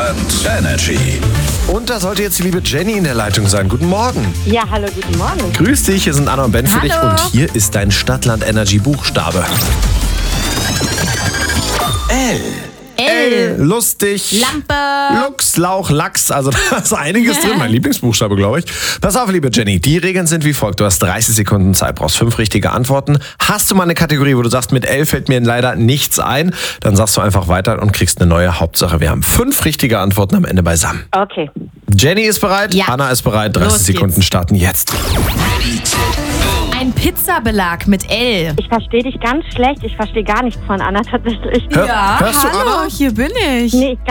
Stadtland Energy. Und da sollte jetzt die liebe Jenny in der Leitung sein. Guten Morgen. Ja, hallo, guten Morgen. Grüß dich, hier sind Anna und Ben für dich. Hallo. Und hier ist dein Stadtland Energy Buchstabe. L. Lustig. Lampe. Lux, Lauch, Lachs, also da ist einiges drin. Mein Lieblingsbuchstabe, glaube ich. Pass auf, liebe Jenny, die Regeln sind wie folgt. Du hast 30 Sekunden Zeit, brauchst 5 richtige Antworten. Hast du mal eine Kategorie, wo du sagst, mit L fällt mir leider nichts ein, dann sagst du einfach weiter und kriegst eine neue. Hauptsache, wir haben 5 richtige Antworten am Ende beisammen. Okay. Jenny ist bereit, Ja. Anna ist bereit, 30 Los Sekunden geht's. starten jetzt. Ein Pizzabelag mit L. Ich verstehe dich ganz schlecht. Ich verstehe gar nichts von Anna tatsächlich. Hörst du, hallo, Anna? hier bin ich. Nee,